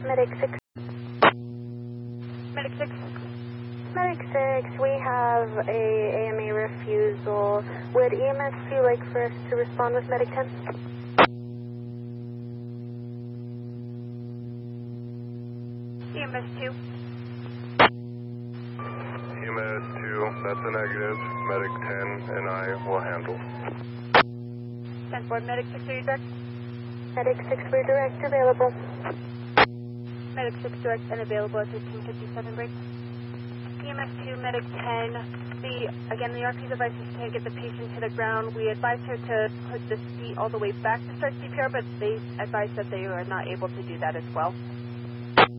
Medic 6. Medic 6. Medic 6, we have a AMA refusal. Would EMS 2 like for us to respond with Medic 10? EMS 2. EMS 2, that's a negative. Medic 10 and I will handle. 10-4, Medic 6, are you direct? Medic 6, we're direct available. Medic 6, direct and available at 1557 break. EMS 2, Medic 10. Again, the RP devices can't get the patient to the ground. We advise her to put the seat all the way back to start CPR, but they advise that they are not able to do that as well.